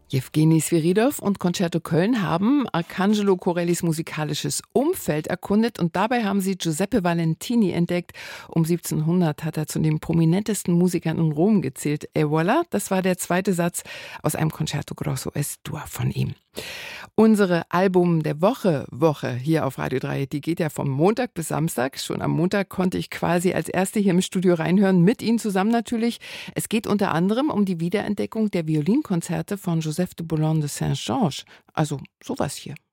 Jewgeni Sviridov und Concerto Köln haben Arcangelo Corellis musikalisches Umfeld erkundet und dabei haben sie Giuseppe Valentini entdeckt. Um 1700 hat er zu den prominentesten Musikern in Rom gezählt. Et voilà, das war der zweite Satz aus einem Concerto Grosso Es-Dur von ihm. Unsere Album der Woche hier auf Radio 3, die geht ja vom Montag bis Samstag. Schon am Montag konnte ich quasi als Erste hier im Studio reinhören, mit Ihnen zusammen natürlich. Es geht unter anderem um die Wiederentdeckung der Violinkonzerte von Joseph de Boulogne de Saint-Georges. Also sowas hier.